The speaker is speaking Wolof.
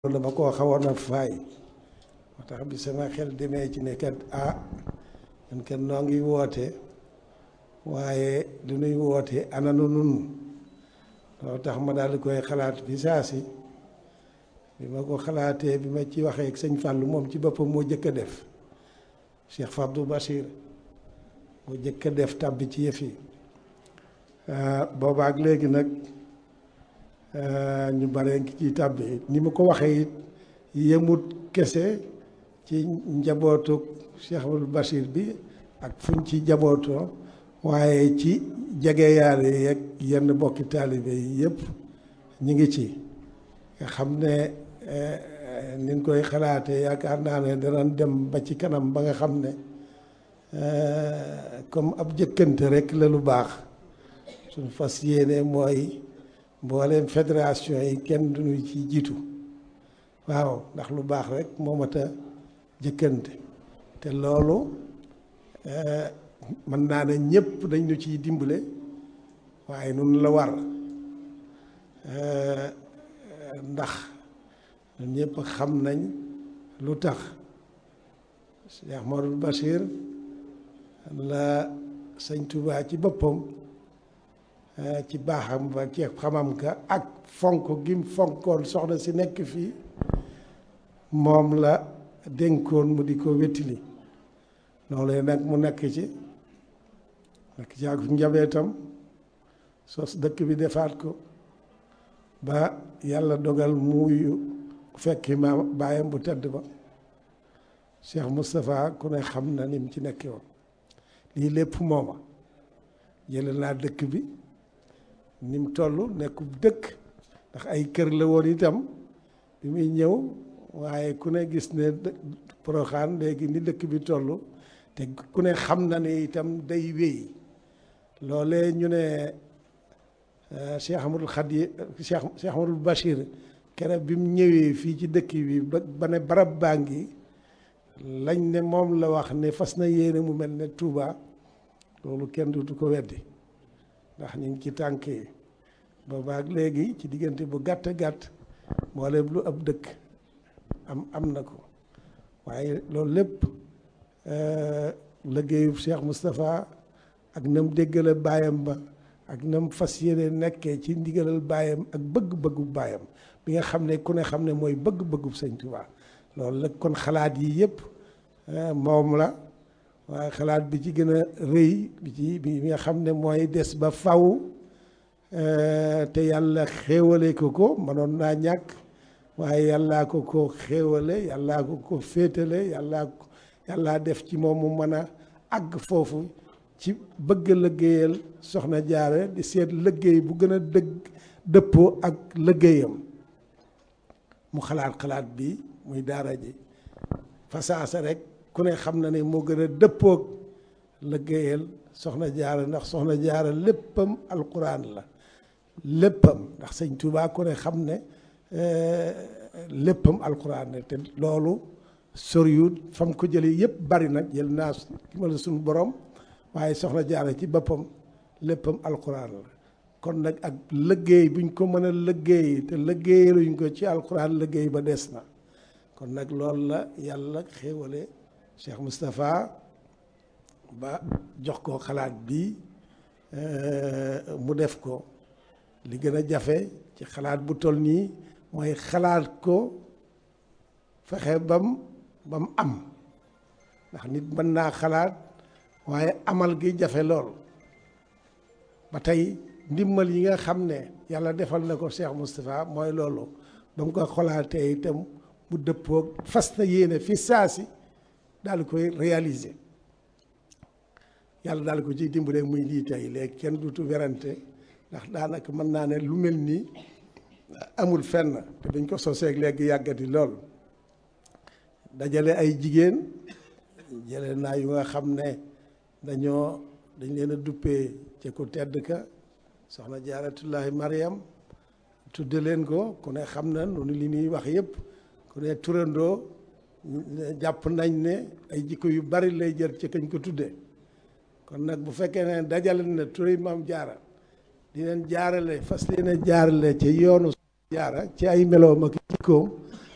dama koo xawoon a faay moo tax bi sama xel demee ci ne kat ñun kat noo ngi woote waaye lu nuy woote ananu nun loo tax ma daal di koy xalaat bi saa si bi ma ko xalaatee bi ma ci waxee ak sëñ Fallou moom ci boppam moo jëkk a def Cheikh Fabdou Bachir moo jëkk a def tàbbi ci yëf yi boobaak léegi nag ñu bare ngi ciy tàbbi ni ma ko waxee it yemut kese ci njabootu Cheikh Abdou Bachir bi ak fuñ ci njabootoo waaye ci jegeyaale yeeg yenn bokki taalibe yi yëpp ñu ngi ci nga xam ne niñ koy xalaatee yaakaar naa ne danañ dem ba ci kanam ba nga xam ne comme ab jëkkante rek la lu baax suñ fas yéene mooy mbooleem fédération yi kenn duñu ci jiitu waaw ndax lu baax rek moo mat a jëkkante te loolu mën naa ne ñëpp dañ ñu ciy dimbale waaye nun la war ndax ñun ñëpp xam nañ lu tax Cheikh Ahmadou Bachir la sëñ Touba ci boppam ci baaxam ba ci xamam ka ak fonk gim fonkoon soxna si nekk fii moom la dénkoon mu di ko wettili loolu nag mu nekk ci ak njabootam sos dëkk bi defaat ko ba yàlla dogal muuyu fekki ma baayam bu tedd ba Cheikh Moustapha ku ne xam na ni mu ci nekkee woon lii lépp mooma jële naa dëkk bi ni mu toll nekkub dëkk ndax ay kër la woon itam bi muy ñëw waaye ku ne gis ne Porokhane léegi ni dëkk bi toll te ku ne xam na ne itam day wéy loolee ñu ne Cheikh Ahmadou Cheikh Ahmadou Bachir keroog bi mu ñëwee fii ci dëkk bi ba ne barab baa ngi lañ ne moom la wax ne fas na yéene mu mel ne Touba loolu kenn dutu ko weddi ndax ñu ngi ci tànk yi boobaak léegi ci diggante bu gàtt gàtt mboolem lu ab dëkk am na ko waaye loolu lépp liggéeyu Cheikh Moustapha ak nam déggale baayam ba ak nam fas yéene nekkee ci ndigalal baayam ak bëgg-bëggu baayam bi nga xam ne ku ne xam ne mooy bëgg-bëggu sëñ Touba loolu la kon xalaat yi yëpp moom la waaye xalaat bi ci gën a rëy bi nga xam ne mooy des ba faw te yàlla xéewale ko mënoon naa ñàkk waaye yàllaa ko xéewale yàllaa ko féetale yàllaa def ci moom mu mën a àgg foofu ci bëgg liggéeyal soxna Jaara di seet liggéey bu gën a dëppoo ak liggéeyam mu xalaat bi muy daara ji fasaasa rek ku ne xam na ne moo gën a dëppoog liggéeyal soxna Jaara ndax soxna Jaara léppam alquran la léppam ndax sëñ Touba ku ne xam ne léppam alquran la te loolu soriwut fam ko jëlee yëpp bari nag jël naa ki ma la suñu borom waaye soxna Jaara ci boppam léppam alquran la kon nag ak liggéey buñ ko mën a liggéey te liggéeyaluñ ko ci alquran liggéey ba des na kon nag loolu la yàlla xéewale Cheikh Moustapha ba jox ko xalaat bi mu def ko li gën a jafe ci xalaat bu toll nii mooy xalaat ko fexe bam am ndax nit mën naa xalaat waaye amal gi jafe lool ba tey ndimbal yi nga xam ne yàlla defal na ko Cheikh Moustapha mooy loolu ba mu ko xalaatee itam mu dëppoog fas na yéene fi saasi daal di koy réaliser yàlla daal ko ciy dimbale muy lii tey léegi kenn dutu werante ndax daanaka mën naa ne lu mel nii amul fenn te dañ ko soseeg léegi yàggati lool dajale ay jigéen jële naa yu nga xam ne dañ leen a duppee ci ku tedd ka soxna Jaaratullaahi Mariam tudde leen ko ku ne xam na noonu li ñuy wax yëpp ku ne turandoo jàpp nañ ne ay jikko yu bari lay jël ci kañ ko tudde kon nag bu fekkee ne dajale na turi Maam Jaara di leen jaarale fas leen a jaarale ci yoonu Jaara ci ay meloom ak jikkoom